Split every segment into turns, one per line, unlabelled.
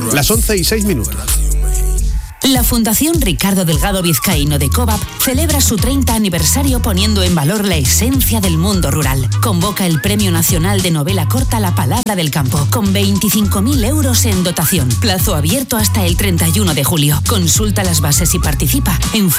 Las 11:06.
La Fundación Ricardo Delgado Vizcaíno de COVAP celebra su 30 aniversario poniendo en valor la esencia del mundo rural. Convoca el Premio Nacional de Novela Corta La Palabra del Campo, con 25.000 euros en dotación. Plazo abierto hasta el 31 de julio. Consulta las bases y participa en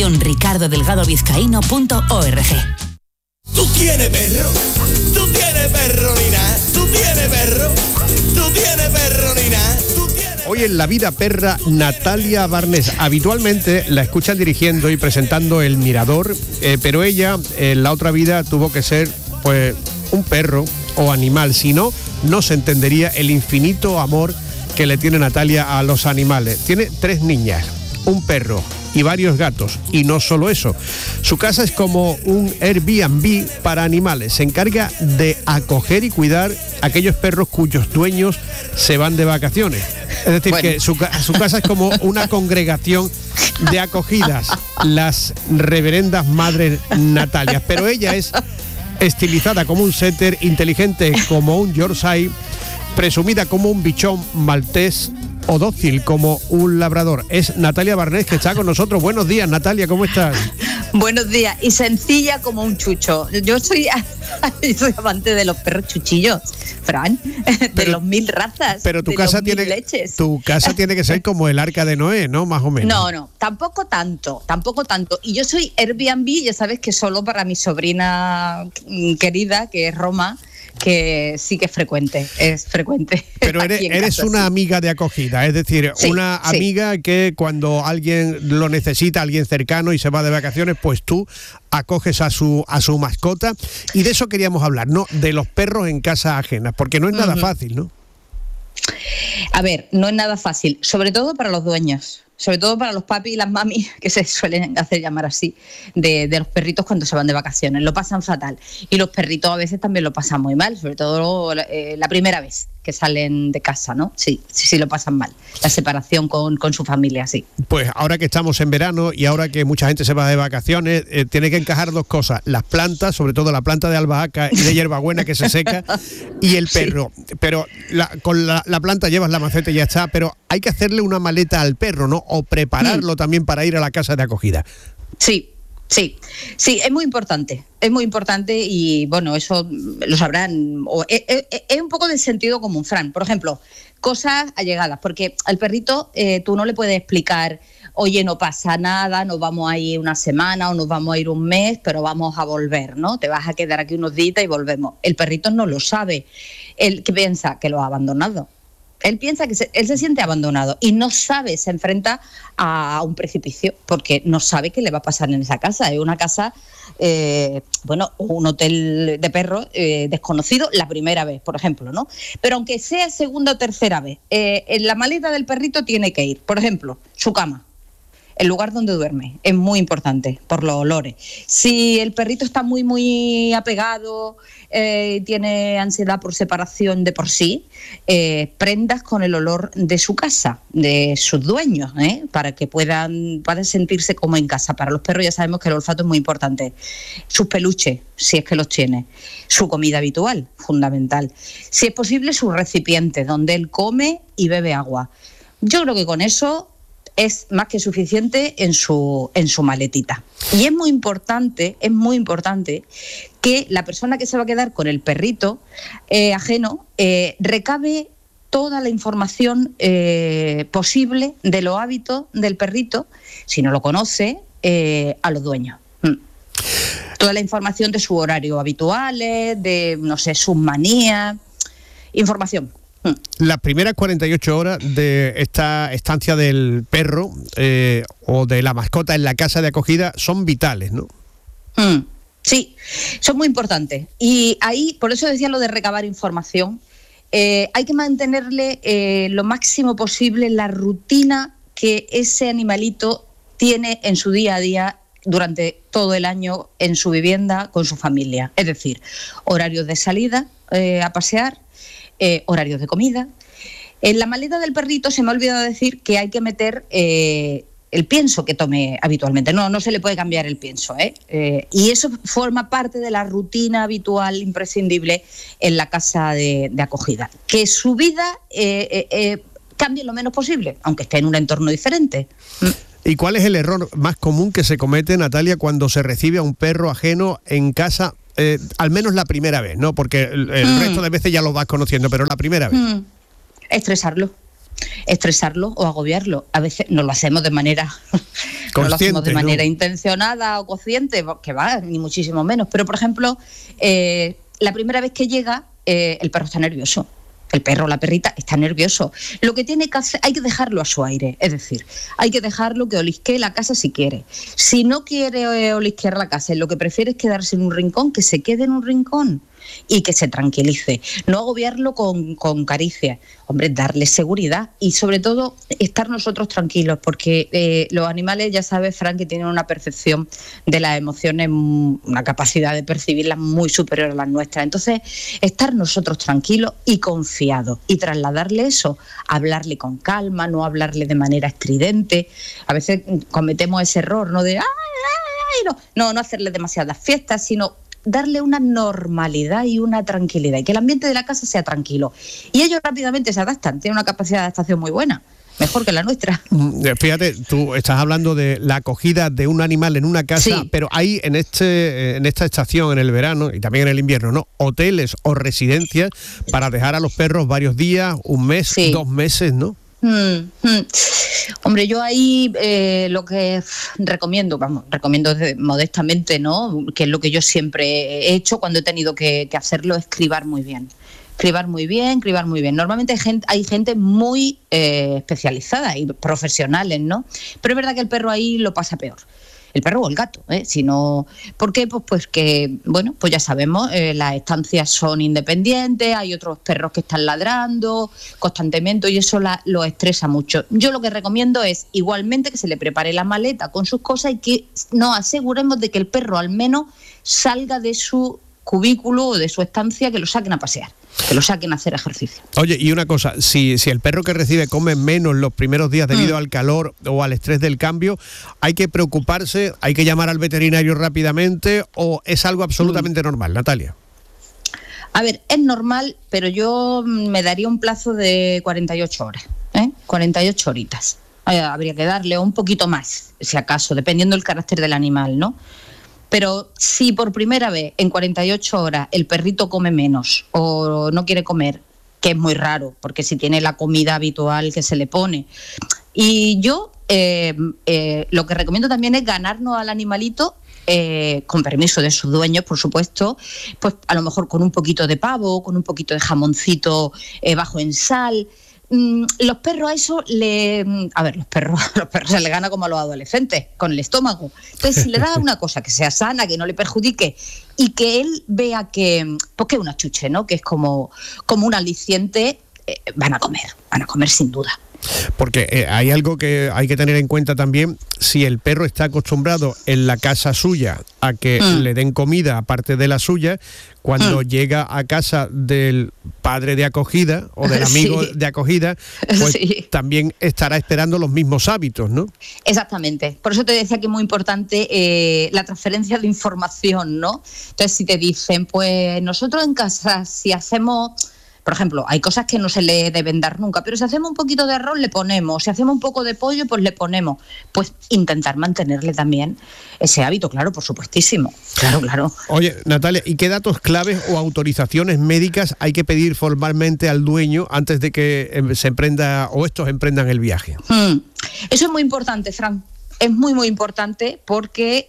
fundacionricardodelgadovizcaíno.org.
¿Tú tienes perro? ¿Tú tienes perro, Nina? ¿Tú tienes perro? ¿Tú tienes perro, Nina?
Hoy en La Vida Perra, Natalia Barnés. Habitualmente la escuchan dirigiendo y presentando El Mirador, pero ella en la otra vida tuvo que ser pues un perro o animal, si no, no se entendería el infinito amor que le tiene Natalia a los animales. Tiene 3 niñas, un perro y varios gatos, y no solo eso, su casa es como un Airbnb para animales. Se encarga de acoger y cuidar a aquellos perros cuyos dueños se van de vacaciones. Es decir, que su casa es como una congregación de acogidas, las reverendas madres Natalias, pero ella es estilizada como un setter, inteligente como un Yorkshire, presumida como un bichón maltés o dócil como un labrador. Es Natalia Barnés, que está con nosotros. Buenos días, Natalia, ¿cómo estás?
Buenos días, y sencilla como un chucho. Yo soy amante de los perros chuchillos, Fran, de los 1000 razas.
Pero tu casa tiene que ser como el Arca de Noé, ¿no? Más o menos.
No, tampoco tanto. Y yo soy Airbnb, ya sabes que solo para mi sobrina querida, que es Roma, que sí que es frecuente.
Pero eres una amiga de acogida, es decir, sí, una amiga que cuando alguien lo necesita, alguien cercano y se va de vacaciones, pues tú acoges a su mascota. Y de eso queríamos hablar, ¿no? De los perros en casas ajenas, porque no es nada fácil, ¿no?
A ver, no es nada fácil, sobre todo para los dueños. Sobre todo para los papis y las mamis, que se suelen hacer llamar así, de los perritos cuando se van de vacaciones. Lo pasan fatal. Y los perritos a veces también lo pasan muy mal, sobre todo la primera vez que salen de casa, ¿no? Sí, lo pasan mal. La separación con su familia, sí.
Pues ahora que estamos en verano y ahora que mucha gente se va de vacaciones, tiene que encajar 2 cosas. Las plantas, sobre todo la planta de albahaca y de hierbabuena que se seca, y el perro. Sí. Pero con la planta llevas la maceta y ya está, pero hay que hacerle una maleta al perro, ¿no? O prepararlo también para ir a la casa de acogida. Sí, es muy importante y bueno, eso lo sabrán. Es un poco de sentido común, Fran. Por ejemplo, cosas allegadas, porque al perrito tú no le puedes explicar, oye, no pasa nada, nos vamos a ir una semana o nos vamos a ir un mes, pero vamos a volver, ¿no? Te vas a quedar aquí unos días y volvemos. El perrito no lo sabe. Él, ¿qué piensa? Que lo ha abandonado. Él piensa que él se siente abandonado y no sabe, se enfrenta a un precipicio porque no sabe qué le va a pasar en esa casa. Es una casa, un hotel de perros desconocido la primera vez, por ejemplo, ¿no? Pero aunque sea segunda o tercera vez, en la maleta del perrito tiene que ir, por ejemplo, su cama. El lugar donde duerme es muy importante por los olores. Si el perrito está muy, muy apegado, tiene ansiedad por separación de por sí, prendas con el olor de su casa, de sus dueños, para que puedan sentirse como en casa. Para los perros ya sabemos que el olfato es muy importante. Sus peluches, si es que los tiene. Su comida habitual, fundamental. Si es posible, sus recipientes, donde él come y bebe agua. Yo creo que con eso es más que suficiente en su maletita. Y es muy importante que la persona que se va a quedar con el perrito ajeno recabe toda la información posible de los hábitos del perrito, si no lo conoce, a los dueños. Toda la información de sus horarios habituales, de, no sé, sus manías, información. Las primeras 48 horas de esta estancia del perro o de la mascota en la casa de acogida son vitales, ¿no?
Sí, son muy importantes. Y ahí, por eso decía lo de recabar información, hay que mantenerle lo máximo posible la rutina que ese animalito tiene en su día a día durante todo el año en su vivienda con su familia. Es decir, horarios de salida a pasear, horarios de comida. En la maleta del perrito se me ha olvidado decir que hay que meter el pienso que tome habitualmente. No se le puede cambiar el pienso, y eso forma parte de la rutina habitual imprescindible en la casa de acogida. Que su vida cambie lo menos posible, aunque esté en un entorno diferente.
¿Y cuál es el error más común que se comete, Natalia, cuando se recibe a un perro ajeno en casa, al menos la primera vez, ¿no? Porque el resto de veces ya lo vas conociendo, pero la primera vez.
Estresarlo o agobiarlo. A veces no lo hacemos de manera
consciente,
no lo hacemos de manera
¿no?
intencionada o consciente, que va, ni muchísimo menos. Pero, por ejemplo, la primera vez que llega, el perro está nervioso. El perro o la perrita está nervioso. Lo que tiene que hacer, hay que dejarlo a su aire. Es decir, hay que dejarlo que olisquee la casa si quiere. Si no quiere olisquear la casa, lo que prefiere es quedarse en un rincón, que se quede en un rincón y que se tranquilice. No agobiarlo con caricias. Hombre, darle seguridad y sobre todo estar nosotros tranquilos, porque los animales, ya sabes, Fran, que tienen una percepción de las emociones, una capacidad de percibirlas muy superior a las nuestras. Entonces, estar nosotros tranquilos y confiados y trasladarle eso, hablarle con calma, no hablarle de manera estridente. A veces cometemos ese error, ¿no? De no hacerle demasiadas fiestas, sino darle una normalidad y una tranquilidad, y que el ambiente de la casa sea tranquilo. Y ellos rápidamente se adaptan, tienen una capacidad de adaptación muy buena, mejor que la nuestra.
Fíjate, tú estás hablando de la acogida de un animal en una casa, sí, pero hay en esta estación, en el verano y también en el invierno, ¿no?, hoteles o residencias para dejar a los perros varios días, un mes, sí, 2 meses, ¿no?
Hombre, yo ahí lo que recomiendo modestamente, ¿no?, que es lo que yo siempre he hecho cuando he tenido que hacerlo, es cribar muy bien. Cribar muy bien. Normalmente hay gente muy especializada y profesionales, ¿no? Pero es verdad que el perro ahí lo pasa peor. El perro o el gato, si no... ¿Por qué? Pues que, bueno, pues ya sabemos, las estancias son independientes, hay otros perros que están ladrando constantemente y eso lo estresa mucho. Yo lo que recomiendo es igualmente que se le prepare la maleta con sus cosas y que nos aseguremos de que el perro al menos salga de su cubículo o de su estancia, que lo saquen a pasear, que lo saquen a hacer ejercicio.
Oye, y una cosa, si el perro que recibe come menos los primeros días debido al calor o al estrés del cambio, ¿hay que preocuparse, hay que llamar al veterinario rápidamente o es algo absolutamente normal, Natalia?
A ver, es normal, pero yo me daría un plazo de 48 horas, 48 horitas. Habría que darle un poquito más, si acaso, dependiendo del carácter del animal, ¿no? Pero si por primera vez en 48 horas el perrito come menos o no quiere comer, que es muy raro, porque si tiene la comida habitual que se le pone. Y yo lo que recomiendo también es ganarnos al animalito, con permiso de sus dueños, por supuesto, pues a lo mejor con un poquito de pavo, con un poquito de jamoncito bajo en sal. Los perros a eso los perros se le gana como a los adolescentes, con el estómago. Entonces, si le das una cosa que sea sana, que no le perjudique y que él vea que es una chuche, ¿no?, que es como un aliciente, van a comer sin duda.
Porque hay algo que hay que tener en cuenta también: si el perro está acostumbrado en la casa suya a que le den comida aparte de la suya, cuando llega a casa del padre de acogida o del amigo de acogida, pues también estará esperando los mismos hábitos, ¿no? Exactamente.
Por eso te decía que es muy importante la transferencia de información, ¿no? Entonces, si te dicen, pues nosotros en casa, si hacemos... Por ejemplo, hay cosas que no se le deben dar nunca, pero si hacemos un poquito de arroz le ponemos, si hacemos un poco de pollo pues le ponemos. Pues intentar mantenerle también ese hábito, claro, por supuestísimo. Claro.
Oye, Natalia, ¿y qué datos claves o autorizaciones médicas hay que pedir formalmente al dueño antes de que se emprenda o estos emprendan el viaje?
Eso es muy importante, Fran. Es muy, muy importante porque,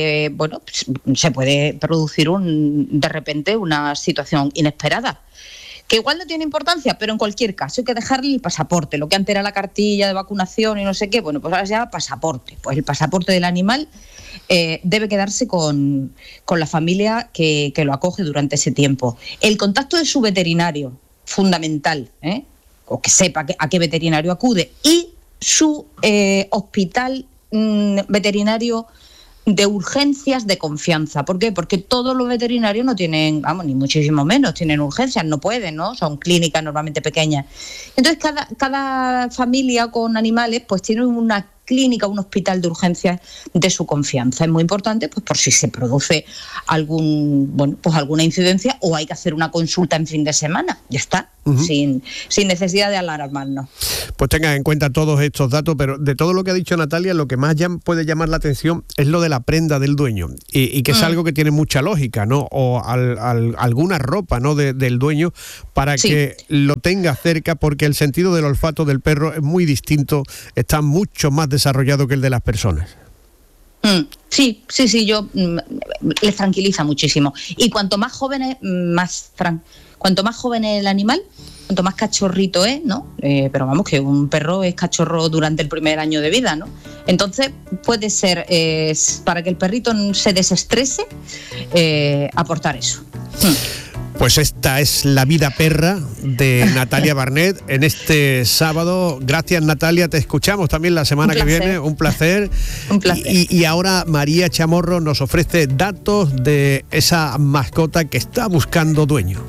se puede producir de repente una situación inesperada, que igual no tiene importancia, pero en cualquier caso hay que dejarle el pasaporte, lo que antes era la cartilla de vacunación y no sé qué, bueno, pues ahora se llama pasaporte. Pues el pasaporte del animal debe quedarse con la familia que lo acoge durante ese tiempo. El contacto de su veterinario, fundamental, o que sepa a qué veterinario acude, y su hospital veterinario de urgencias de confianza. ¿Por qué? Porque todos los veterinarios no tienen, ni muchísimo menos, tienen urgencias, no pueden, ¿no? Son clínicas normalmente pequeñas. Entonces, cada familia con animales pues tiene una clínica, un hospital de urgencias de su confianza. Es muy importante, pues por si se produce alguna incidencia o hay que hacer una consulta en fin de semana. Ya está. sin necesidad de alarmarnos.
Pues tengan en cuenta todos estos datos, pero de todo lo que ha dicho Natalia, lo que más puede llamar la atención es lo de la prenda del dueño, y que es algo que tiene mucha lógica, ¿no? O alguna ropa, ¿no? del dueño, para que lo tenga cerca, porque el sentido del olfato del perro es muy distinto, está mucho más desarrollado que el de las personas.
Sí, les tranquiliza muchísimo. Y cuanto más joven es, cuanto más joven es el animal, cuanto más cachorrito es, ¿no? Pero vamos, que un perro es cachorro durante el primer año de vida, ¿no? Entonces puede ser, para que el perrito se desestrese, aportar eso.
Pues esta es la vida perra de Natalia Barnet en este sábado. Gracias, Natalia, te escuchamos también la semana que viene. Un placer.
Un placer.
Y ahora María Chamorro nos ofrece datos de esa mascota que está buscando dueño.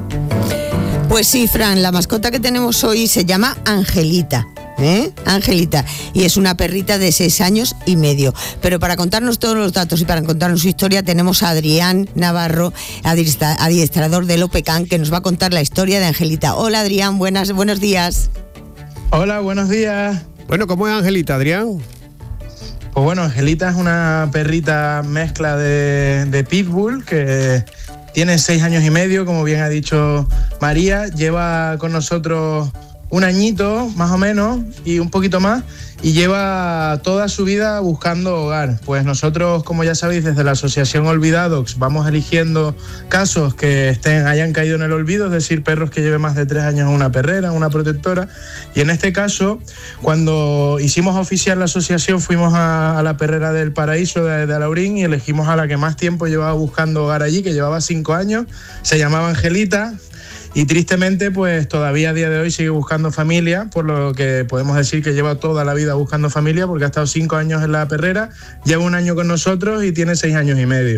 Pues sí, Fran, la mascota que tenemos hoy se llama Angelita. Angelita, y es una perrita de 6 años y medio. Pero para contarnos todos los datos y para contarnos su historia tenemos a Adrián Navarro, adiestrador del OPECAN, que nos va a contar la historia de Angelita. Hola, Adrián, buenos días.
Hola, buenos días.
Bueno, ¿cómo es Angelita, Adrián?
Pues bueno, Angelita es una perrita mezcla de pitbull que tiene 6 años y medio, como bien ha dicho María. Lleva con nosotros un añito, más o menos, y un poquito más, y lleva toda su vida buscando hogar. Pues nosotros, como ya sabéis, desde la asociación Olvidadogs vamos eligiendo casos que hayan caído en el olvido, es decir, perros que lleven más de 3 años en una perrera, en una protectora. Y en este caso, cuando hicimos oficial la asociación, fuimos a la perrera del Paraíso de Alaurín y elegimos a la que más tiempo llevaba buscando hogar allí, que llevaba 5 años, se llamaba Angelita. Y tristemente, pues todavía a día de hoy sigue buscando familia, por lo que podemos decir que lleva toda la vida buscando familia, porque ha estado 5 años en la perrera, lleva 1 año con nosotros y tiene 6 años y medio.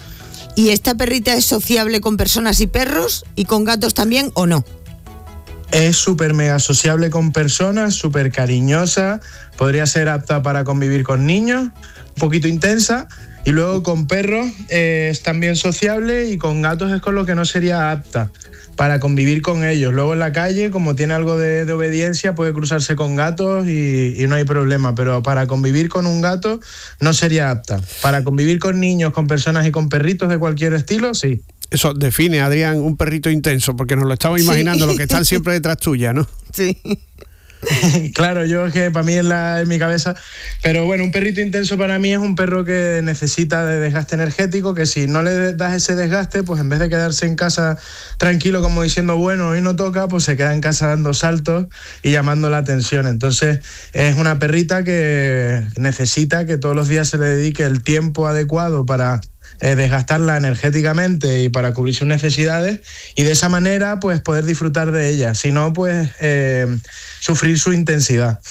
¿Y esta perrita es sociable con personas y perros y con gatos también o no?
Es súper mega sociable con personas, súper cariñosa, podría ser apta para convivir con niños, un poquito intensa. Y luego con perros es también sociable, y con gatos es con lo que no sería apta para convivir con ellos. Luego en la calle, como tiene algo de obediencia, puede cruzarse con gatos y no hay problema, pero para convivir con un gato no sería apta. Para convivir con niños, con personas y con perritos de cualquier estilo, sí.
Eso define, Adrián, un perrito intenso, porque nos lo estamos imaginando, los que están siempre detrás tuya, ¿no?
Sí.
Claro, yo es que para mí es en mi cabeza, pero bueno, un perrito intenso para mí es un perro que necesita de desgaste energético, que si no le das ese desgaste, pues en vez de quedarse en casa tranquilo como diciendo bueno, hoy no toca, pues se queda en casa dando saltos y llamando la atención. Entonces es una perrita que necesita que todos los días se le dedique el tiempo adecuado para desgastarla energéticamente y para cubrir sus necesidades, y de esa manera pues poder disfrutar de ella, si no pues sufrir su intensidad.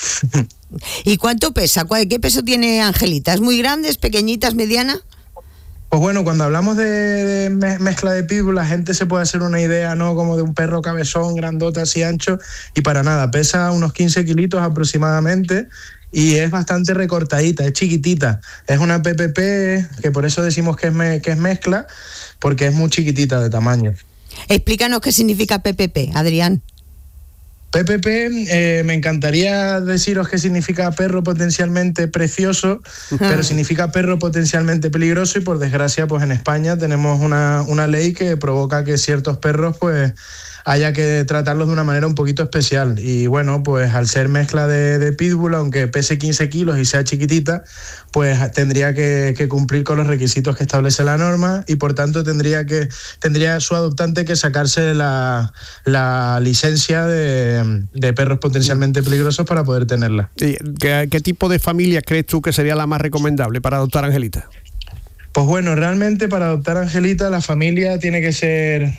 ¿Y cuánto pesa? ¿Qué peso tiene Angelita? ¿Es muy grande, es pequeñita, es mediana?
Pues bueno, cuando hablamos de mezcla de pitbull, la gente se puede hacer una idea, ¿no? Como de un perro cabezón, grandote, así ancho, y para nada, pesa unos 15 kilitos aproximadamente. Y es bastante recortadita, es chiquitita. Es una PPP, que por eso decimos que es mezcla, porque es muy chiquitita de tamaño.
Explícanos qué significa PPP, Adrián.
PPP, me encantaría deciros que significa perro potencialmente precioso, pero significa perro potencialmente peligroso, y por desgracia pues en España tenemos una ley que provoca que ciertos perros pues haya que tratarlos de una manera un poquito especial. Y bueno, pues al ser mezcla de pitbull, aunque pese 15 kilos y sea chiquitita, pues tendría que cumplir con los requisitos que establece la norma, y por tanto tendría su adoptante que sacarse la licencia de perros potencialmente peligrosos para poder tenerla.
¿Qué tipo de familia crees tú que sería la más recomendable para adoptar a Angelita?
Pues bueno, realmente para adoptar a Angelita la familia tiene que ser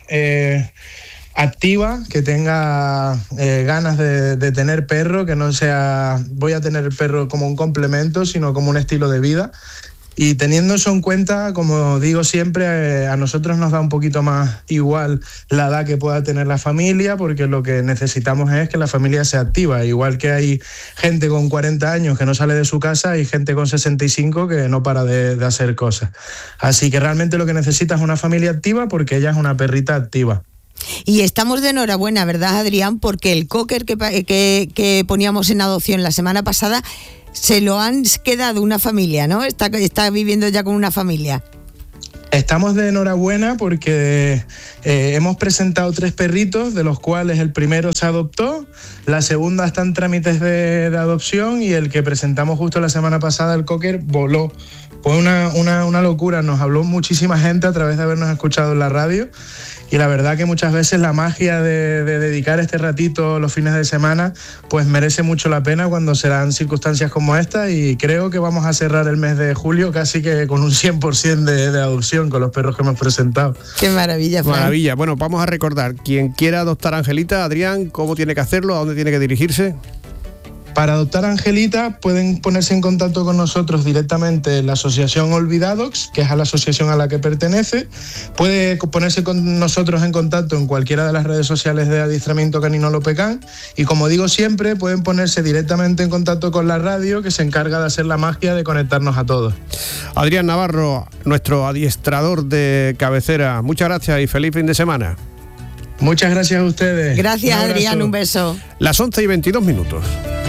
activa, que tenga ganas de tener perro, que no sea voy a tener el perro como un complemento, sino como un estilo de vida. Y teniendo eso en cuenta, como digo siempre, a nosotros nos da un poquito más igual la edad que pueda tener la familia, porque lo que necesitamos es que la familia sea activa. Igual que hay gente con 40 años que no sale de su casa, hay gente con 65 que no para de hacer cosas. Así que realmente lo que necesita es una familia activa, porque ella es una perrita activa.
Y estamos de enhorabuena, ¿verdad, Adrián? Porque el cocker que poníamos en adopción la semana pasada se lo han quedado una familia, ¿no? Está viviendo ya con una familia.
Estamos de enhorabuena porque hemos presentado 3 perritos, de los cuales el primero se adoptó, la segunda está en trámites de adopción y el que presentamos justo la semana pasada, el cocker, voló. Fue una locura, nos habló muchísima gente a través de habernos escuchado en la radio. Y la verdad que muchas veces la magia de dedicar este ratito los fines de semana pues merece mucho la pena cuando se dan circunstancias como esta, y creo que vamos a cerrar el mes de julio casi que con un 100% de adopción con los perros que hemos presentado.
Qué maravilla, Fran.
Maravilla. Bueno, vamos a recordar, quien quiera adoptar a Angelita, Adrián, ¿cómo tiene que hacerlo? ¿A dónde tiene que dirigirse?
Para adoptar a Angelita pueden ponerse en contacto con nosotros directamente en la asociación Olvidadogs, que es a la asociación a la que pertenece. Puede ponerse con nosotros en contacto en cualquiera de las redes sociales de Adiestramiento Canino Lopecán, y como digo siempre, pueden ponerse directamente en contacto con la radio, que se encarga de hacer la magia de conectarnos a todos.
Adrián Navarro, nuestro adiestrador de cabecera, muchas gracias y feliz fin de semana.
Muchas gracias a ustedes.
Gracias, Adrián, un beso.
Las 11:22.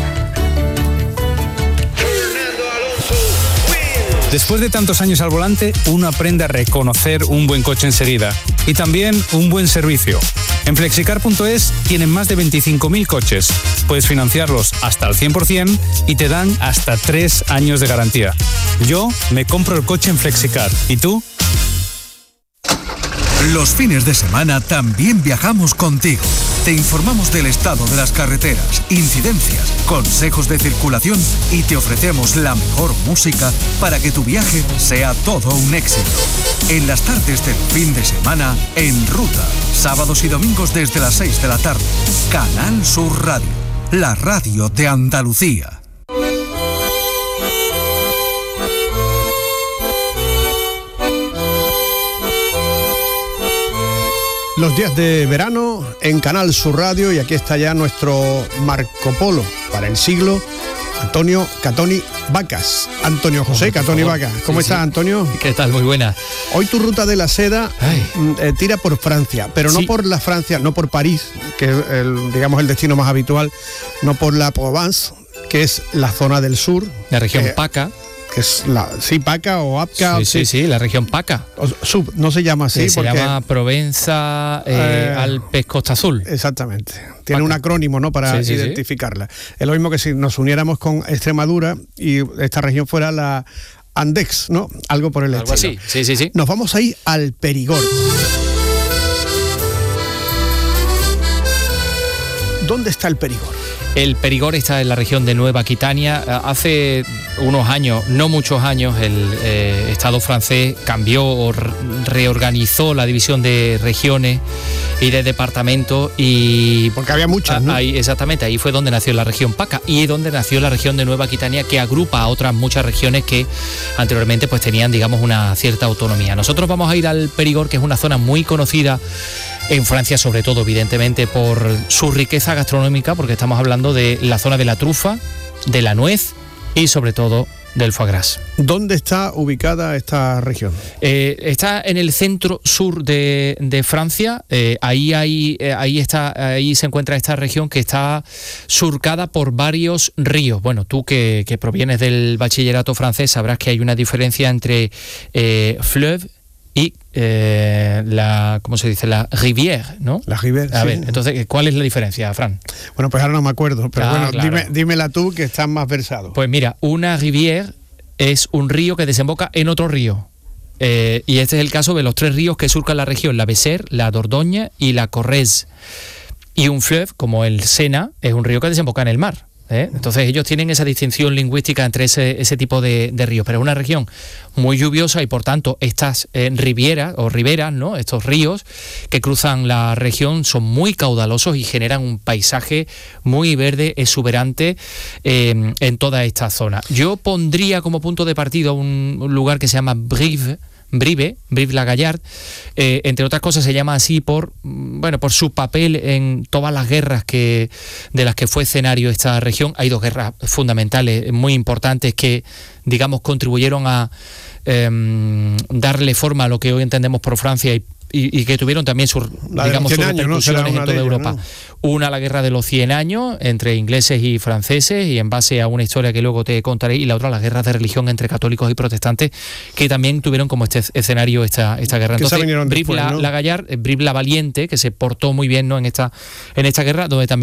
Después de tantos años al volante, uno aprende a reconocer un buen coche enseguida y también un buen servicio. En Flexicar.es tienen más de 25.000 coches. Puedes financiarlos hasta el 100% y te dan hasta 3 años de garantía. Yo me compro el coche en Flexicar. ¿Y tú?
Los fines de semana también viajamos contigo. Te informamos del estado de las carreteras, incidencias, consejos de circulación y te ofrecemos la mejor música para que tu viaje sea todo un éxito. En las tardes del fin de semana, En Ruta, sábados y domingos desde las 6 de la tarde. Canal Sur Radio, la radio de Andalucía.
Los días de verano en Canal Sur Radio, y aquí está ya nuestro Marco Polo para el siglo, Antonio Catoni Vacas. Antonio José Catoni Vacas. ¿Cómo estás, Antonio?
¿Qué tal? Muy buena.
Hoy tu ruta de la seda tira por Francia, pero no por la Francia, no por París, que es el destino más habitual, no por la Provence, que es la zona del sur.
La región PACA.
Que es PACA o APCA.
Sí, la región PACA.
No se llama así.
Se llama Provenza Alpes Costa Azul.
Exactamente. Tiene
PACA.
Un acrónimo, ¿no?, para identificarla. Es lo mismo que si nos uniéramos con Extremadura y esta región fuera la Andex, ¿no? Algo por el estilo.
Algo así, sí.
Nos vamos a ir al Perigord. ¿Dónde está el Perigord?
El Perigord está en la región de Nueva Aquitania. Hace unos años, no muchos años, el Estado francés cambió o reorganizó la división de regiones y de departamentos, y
porque había muchas, ¿no?
Exactamente, ahí fue donde nació la región PACA y donde nació la región de Nueva Aquitania, que agrupa a otras muchas regiones que anteriormente pues tenían, digamos, una cierta autonomía. Nosotros vamos a ir al Perigord, que es una zona muy conocida en Francia, sobre todo, evidentemente, por su riqueza gastronómica, porque estamos hablando de la zona de la trufa, de la nuez y, sobre todo, del foie gras.
¿Dónde está ubicada esta región?
Está en el centro sur de Francia. Ahí se encuentra esta región, que está surcada por varios ríos. Bueno, tú que provienes del bachillerato francés sabrás que hay una diferencia entre fleuve y ¿cómo se dice? La rivière, ¿no?
La rivière,
A ver, entonces, ¿cuál es la diferencia, Fran?
Bueno, pues ahora no me acuerdo, pero
Claro.
dímela tú, que estás más versado.
Pues mira, una rivière es un río que desemboca en otro río. Y este es el caso de los 3 ríos que surcan la región: la Weser, la Dordogne y la Corrèze. Y un fleuve, como el Sena, es un río que desemboca en el mar. Entonces ellos tienen esa distinción lingüística entre ese tipo de ríos, pero es una región muy lluviosa y por tanto estas rivieras o riberas, ¿no?, estos ríos que cruzan la región son muy caudalosos y generan un paisaje muy verde, exuberante en toda esta zona. Yo pondría como punto de partida un lugar que se llama Brive-la-Gaillarde. Entre otras cosas se llama así por su papel en todas las guerras de las que fue escenario esta región. Hay 2 guerras fundamentales muy importantes que, digamos, contribuyeron a darle forma a lo que hoy entendemos por Francia y que tuvieron también sus repercusiones en toda Europa. Una, la guerra de los 100 años entre ingleses y franceses, y en base a una historia que luego te contaré, y la otra, las guerras de religión entre católicos y protestantes, que también tuvieron como este escenario esta guerra. Entonces, Brive la Valiente, que se portó muy bien, ¿no?, en esta guerra, donde también